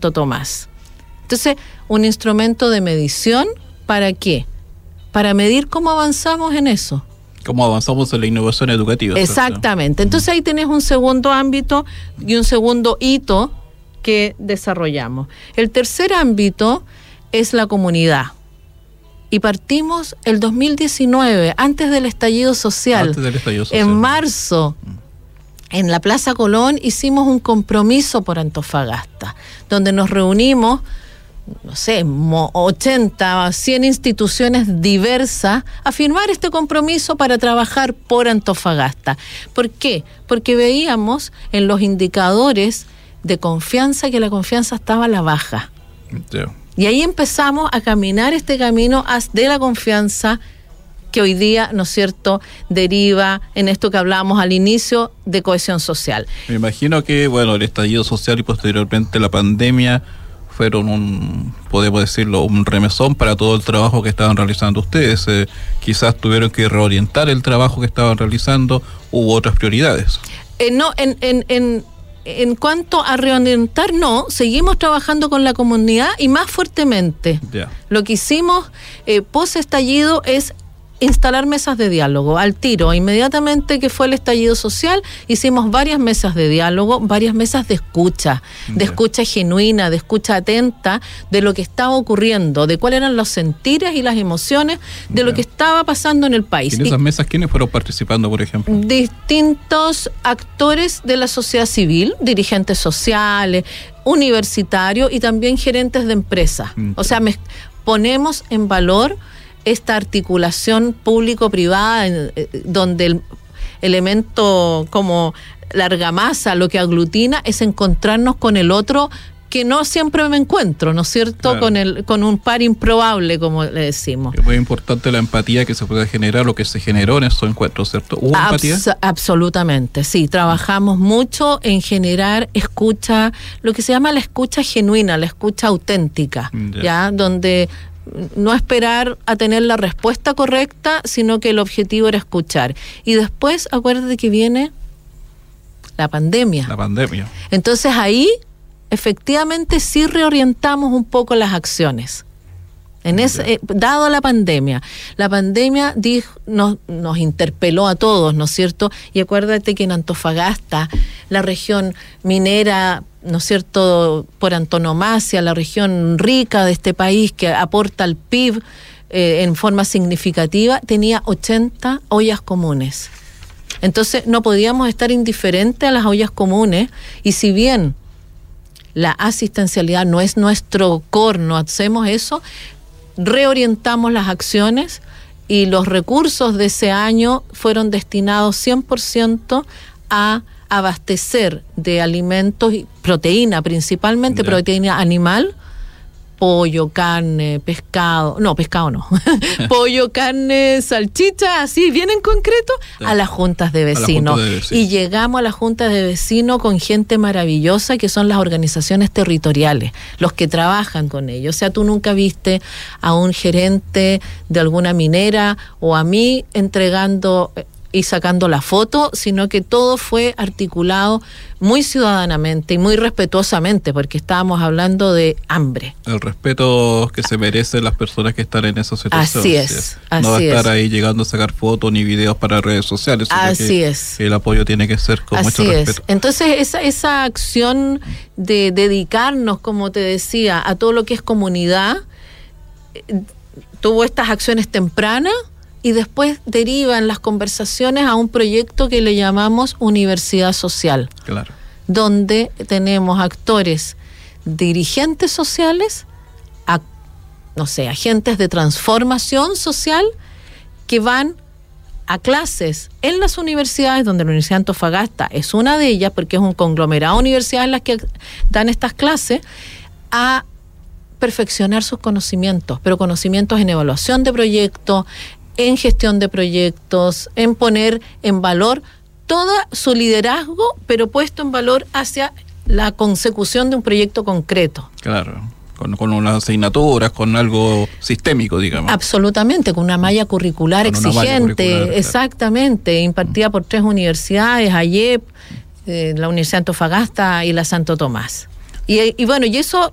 Santo Tomás. Entonces, un instrumento de medición, ¿para qué? Para medir cómo avanzamos en eso. Cómo avanzamos en la innovación educativa. Exactamente. Entonces ahí tenés un segundo ámbito y un segundo hito que desarrollamos. El tercer ámbito es la comunidad. Y partimos el 2019, antes del estallido social. En marzo, en la Plaza Colón, hicimos un compromiso por Antofagasta, donde nos reunimos, 80, 100 instituciones diversas a firmar este compromiso para trabajar por Antofagasta. ¿Por qué? Porque veíamos en los indicadores de confianza que la confianza estaba a la baja. Yeah. Y ahí empezamos a caminar este camino de la confianza que hoy día, ¿no es cierto?, deriva en esto que hablábamos al inicio de cohesión social. Me imagino que, el estallido social y posteriormente la pandemia fueron podemos decirlo, un remesón para todo el trabajo que estaban realizando ustedes. Quizás tuvieron que reorientar el trabajo que estaban realizando, hubo otras prioridades. En cuanto a reorientar, no, seguimos trabajando con la comunidad y más fuertemente. Yeah. Lo que hicimos post estallido es instalar mesas de diálogo al tiro. Inmediatamente que fue el estallido social, hicimos varias mesas de diálogo, varias mesas de escucha genuina, de escucha atenta de lo que estaba ocurriendo, de cuáles eran los sentires y las emociones de lo que estaba pasando en el país. ¿Y en esas mesas quiénes fueron participando, por ejemplo? Distintos actores de la sociedad civil, dirigentes sociales, universitarios y también gerentes de empresas. O sea, ponemos en valor esta articulación público-privada donde el elemento como la argamasa lo que aglutina es encontrarnos con el otro que no siempre me encuentro, ¿no es cierto? Claro. Con un par improbable, como le decimos. Es muy importante la empatía que se puede generar, lo que se generó en esos encuentros, ¿cierto? ¿Hubo empatía? Absolutamente, sí. Trabajamos mucho en generar escucha, lo que se llama la escucha genuina, la escucha auténtica, ¿ya? Donde no esperar a tener la respuesta correcta, sino que el objetivo era escuchar. Y después, acuérdate que viene la pandemia. Entonces ahí, efectivamente, sí reorientamos un poco las acciones. Dado la pandemia nos interpeló a todos, ¿no es cierto? Y acuérdate que en Antofagasta, la región minera, ¿no es cierto?, por antonomasia, la región rica de este país que aporta al PIB en forma significativa, tenía 80 ollas comunes. Entonces no podíamos estar indiferentes a las ollas comunes, y si bien la asistencialidad no es nuestro core, no hacemos eso, reorientamos las acciones y los recursos de ese año fueron destinados 100% a abastecer de alimentos y proteína, principalmente proteína animal, pollo, carne, pescado no, pollo, carne, salchicha, así bien en concreto, a las juntas de vecinos. Y llegamos a las juntas de vecinos con gente maravillosa que son las organizaciones territoriales, los que trabajan con ellos. O sea, tú nunca viste a un gerente de alguna minera o a mí entregando y sacando la foto, sino que todo fue articulado muy ciudadanamente y muy respetuosamente, porque estábamos hablando de hambre. El respeto que se merecen las personas que están en esa situación. Así es. No va a estar ahí llegando a sacar fotos ni videos para redes sociales. Así es. El apoyo tiene que ser con mucho respeto. Entonces, esa acción de dedicarnos, como te decía, a todo lo que es comunidad, tuvo estas acciones tempranas, y después derivan las conversaciones a un proyecto que le llamamos Universidad Social. Claro. Donde tenemos actores, dirigentes sociales, agentes de transformación social que van a clases en las universidades, donde la Universidad de Antofagasta es una de ellas, porque es un conglomerado de universidades en las que dan estas clases, a perfeccionar sus conocimientos, pero conocimientos en evaluación de proyectos, en gestión de proyectos, en poner en valor todo su liderazgo, pero puesto en valor hacia la consecución de un proyecto concreto. Claro, con unas asignaturas, con algo sistémico, digamos. Absolutamente, con una malla curricular exigente, exactamente, impartida por 3 universidades, AYEP, la Universidad de Antofagasta y la Santo Tomás. Y eso